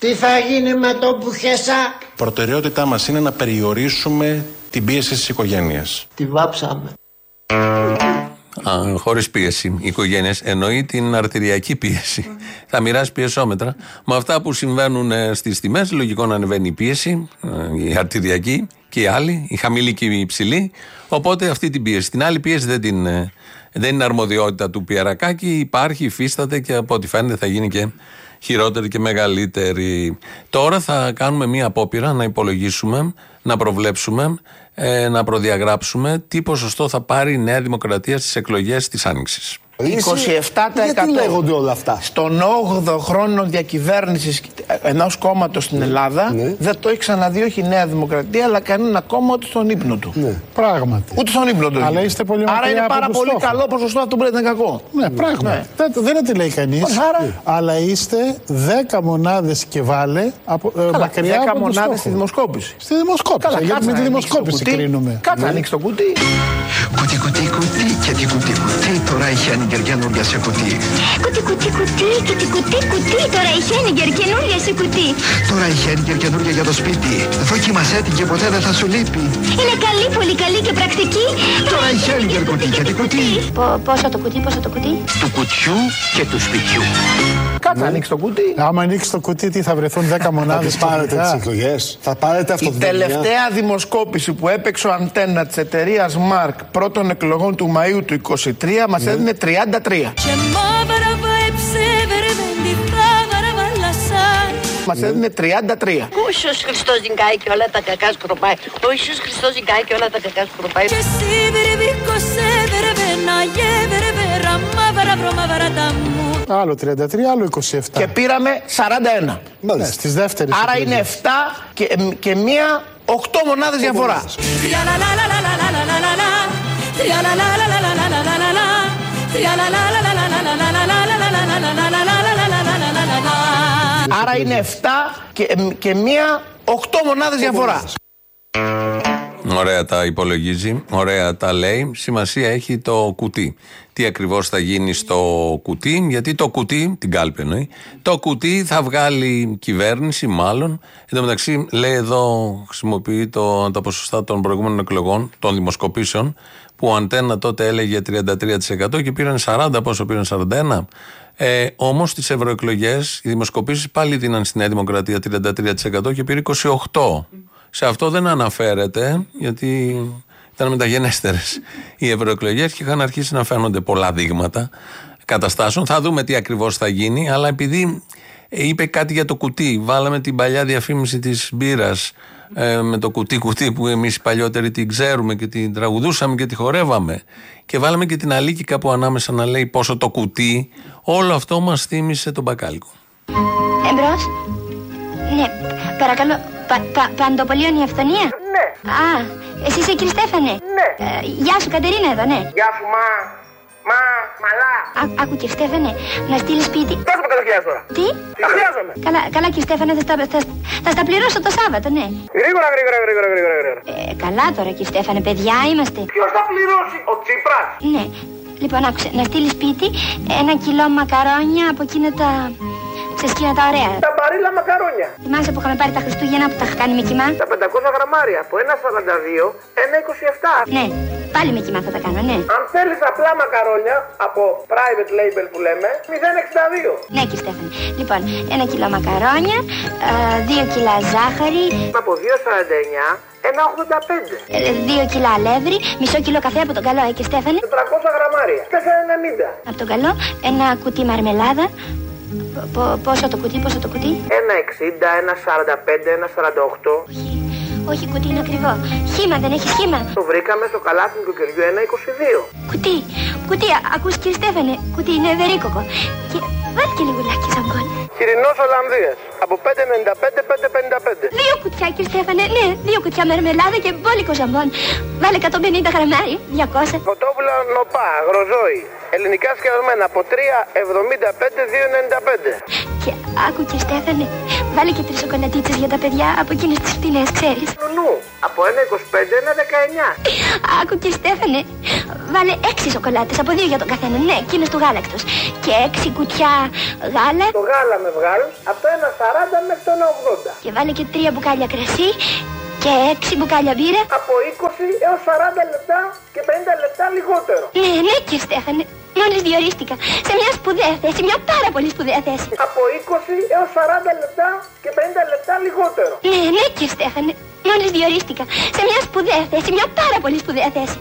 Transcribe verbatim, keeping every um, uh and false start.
Τι θα γίνει με το Μπουχεσά? Προτεραιότητά μας είναι να περιορίσουμε την πίεση στις οικογένειες. Τη βάψαμε. Χωρίς πίεση. Οι οικογένειες εννοεί την αρτηριακή πίεση. Θα μοιράσει πιεσόμετρα. Με αυτά που συμβαίνουν στις τιμές, λογικό να ανεβαίνει η πίεση, η αρτηριακή και η άλλη, η χαμηλή και η υψηλή. Οπότε αυτή την πίεση. Την άλλη πίεση δεν, την, δεν είναι αρμοδιότητα του Πιερακάκη, υπάρχει, υφίσταται και από ό,τι φαίνεται θα γίνει και χειρότερη και μεγαλύτερη. Τώρα θα κάνουμε μία απόπειρα να υπολογίσουμε, να προβλέψουμε, ε, να προδιαγράψουμε τι ποσοστό θα πάρει η Νέα Δημοκρατία στις εκλογές της Άνοιξης. είκοσι επτά τοις εκατό. Γιατί λέγονται όλα αυτά? Στον όγδοο χρόνο διακυβέρνησης ενός κόμματος στην Ελλάδα, ναι, δεν το έχει ξαναδεί όχι η Νέα Δημοκρατία, αλλά κανένα κόμμα ούτε στον ύπνο του. Ναι. Πράγματι. Ούτε στον ύπνο του. Αλλά είστε πολύ μακριά. Άρα είναι πάρα πολύ στόχο. Καλό ποσοστό, αυτό μπορεί να είναι κακό. Ναι, πράγματι. Ναι. Δεν, δεν είναι τι λέει κανείς. Άρα... Αλλά είστε δέκα μονάδες και βάλε από, ε, Καλά, μακριά δέκα από μονάδες στη δημοσκόπηση. Στη δημοσκόπηση. Καλά, γιατί με τη δημοσκόπηση κρίνουμε. Κάτσε να ανοίξει το κουτί. Κουτί, κουτί, κουτί και τι κουτί, κουτί. Τώρα έχει άνοιγε καινούργια σε κουτί. Κουτί, κουτί, κουτί και τι κουτί, κουτί. Τώρα έχει άνοιγε καινούργια σε κουτί. Τώρα έχει άνοιγε καινούργια για το σπίτι. Δοκίμασέ την και ποτέ δεν θα σου λείπει. Είναι καλή, πολύ καλή και πρακτική. Τώρα έχει άνοιγε κουτί και τι κουτί. Πόσο το κουτί, πόσο το κουτί. Του κουτιού και του σπιτιού. Κάτσε να ανοίξει το κουτί. Άμα ανοίξει το κουτί, τι θα βρεθούν δέκα μονάδες. Θα πάρετε τις εκλογές. Θα πάρετε αυτό. Η τελευταία δημοσκόπηση που έπαιξε ο Αντένα της εταιρείας Μάρκ πρώτων εκλογών του Μαΐου του είκοσι τρία μας έδινε τριάντα τρία. Μας έδινε τριάντα τρία. Ο Ιησούς Χριστός ζυγάει και όλα τα κακά σκορπάει. Ο Ιησούς Χριστός ζυγάει και όλα τα κακά σκορπάει. Άλλο τριάντα τρία, άλλο είκοσι επτά. Και πήραμε σαράντα ένα. Ναι, στις δεύτερες. Άρα είναι επτά και, και μία οκτώ μονάδες διαφορά. Άρα είναι επτά και, και μία οκτώ μονάδες διαφορά. Ωραία τα υπολογίζει, ωραία τα λέει. Σημασία έχει το κουτί. Τι ακριβώς θα γίνει στο κουτί, γιατί το κουτί, την κάλπη εννοεί, το κουτί θα βγάλει κυβέρνηση μάλλον. Εν τω μεταξύ λέει εδώ, χρησιμοποιεί το, τα ποσοστά των προηγούμενων εκλογών, των δημοσκοπήσεων, που ο Αντένα τότε έλεγε τριάντα τρία τοις εκατό και πήραν σαράντα, πόσο πήραν, σαράντα ένα. Ε, όμως στις ευρωεκλογές οι δημοσκοπήσεις πάλι δίναν στη Νέα Δημοκρατία τριάντα τρία τοις εκατό και πήρε είκοσι οκτώ τοις εκατό. Σε αυτό δεν αναφέρεται, γιατί ήταν μεταγενέστερες οι ευρωεκλογές και είχαν αρχίσει να φαίνονται πολλά δείγματα καταστάσεων. Θα δούμε τι ακριβώς θα γίνει, αλλά επειδή είπε κάτι για το κουτί, βάλαμε την παλιά διαφήμιση της μπύρας ε, με το κουτί-κουτί που εμείς οι παλιότεροι την ξέρουμε και την τραγουδούσαμε και τη χορεύαμε, και βάλαμε και την Αλίκη κάπου ανάμεσα να λέει πόσο το κουτί, όλο αυτό μας θύμισε τον Μπακάλικο. Εμπρός. Ναι, παρακαλώ. Πα, πα, Παντοπολίων η αυθονία. Ναι. Α, εσύ είσαι κύριε Στέφανε. Ναι. Ε, γεια σου Κατερίνα εδώ, ναι. Γεια σου μα, μα, μαλά. Α, άκου κύριε Στέφανε, να στείλεις σπίτι. Πες μου τα χιλιάδες τώρα. Τι? Τα χρειάζομαι. Καλά, καλά κύριε Στέφανε, θα, θα, θα, θα στα πληρώσω το Σάββατο, ναι. Γρήγορα, γρήγορα, γρήγορα, γρήγορα, γρήγορα. Ε, καλά τώρα κύριε Στέφανε, παιδιά είμαστε. Ποιος θα πληρώσει, ο Τσίπρας? Ναι. Λοιπόν, άκουσε, να στείλεις σπίτι ένα κιλό μακαρόνια από εκείνα τα... Ξέρεις εκείνα τα ωραία. Τα μπαρίλα μακαρόνια. Θυμάσαι που είχαμε πάρει τα Χριστούγεννα που τα είχα κάνει με κιμά. Τα πεντακόσια γραμμάρια από ένα σαράντα δύο, ένα είκοσι επτά. Ναι, πάλι με κιμά θα τα κάνω, ναι. Αν θέλεις απλά μακαρόνια από private label που λέμε, μηδέν εξήντα δύο. Ναι, κύριε Στέφανε. Λοιπόν, ένα κιλό μακαρόνια, α, δύο κιλά ζάχαρη. Από δύο σαράντα εννιά, ένα ογδόντα πέντε. Ε, δύο κιλά αλεύρι, μισό κιλό καφέ από τον καλό, ε, κύριε Στέφανε. τετρακόσια γραμμάρια, τετρακόσια ενενήντα. Από τον καλό, ένα κουτί μαρμελάδα. Πο, πόσο το κουτί, πόσο το κουτί? ένα εξήντα, ένα σαράντα πέντε, ένα σαράντα οκτώ. Όχι, όχι κουτί είναι ακριβό. Χήμα, δεν έχει χήμα. Το βρήκαμε στο καλάθι του κεριού ένα είκοσι δύο. Κουτί, κουτί, ακούς κύριε Στέφανε, κουτί είναι ευερίκοκο. Και βάλει και λιγουλάκι ζαμπόν. Χοιρινός Ολλανδίας, από πέντε ενενήντα πέντε, πέντε πενήντα πέντε. Δύο κουτιά κύριε Στέφανε, ναι, δύο κουτιά μερμελάδα και μπόλικο ζαμπόν. Βάλε εκατόν πενήντα γραμμάρια, διακόσια. Φωτόβουλα νοπά, αγροζόη, ελληνικά σκιασμένα από τρία εβδομήντα πέντε, δύο ενενήντα πέντε. Και Άκου και Στέφανε, βάλε και τρεις σοκολατίτσες για τα παιδιά από εκείνες τις φτηνές, ξέρεις. Νου, από ένα είκοσι πέντε ένα δεκαεννιά. Άκου και Στέφανε, βάλε έξι σοκολάτες από δύο για τον καθένα, ναι, εκείνες του γάλακτος. Και έξι κουτιά γάλα. Το γάλα με βγάλους από το ένα σαράντα μέχρι το ένα ογδόντα. Και βάλε και τρία μπουκάλια κρασί και έξι μπουκάλια μπύρα. Από είκοσι έως σαράντα λεπτά και πενήντα λεπτά λιγότερο. Ναι, ναι και Στέφανε, μόλις διορίστηκα σε μια σπουδαία θέση, μια πάρα πολύ σπουδαία θέση. Από είκοσι έως σαράντα λεπτά και πενήντα λεπτά λιγότερο. Ναι, ναι και Στέφανε, μόλις διορίστηκα σε μια σπουδαία θέση, μια πάρα πολύ σπουδαία θέση.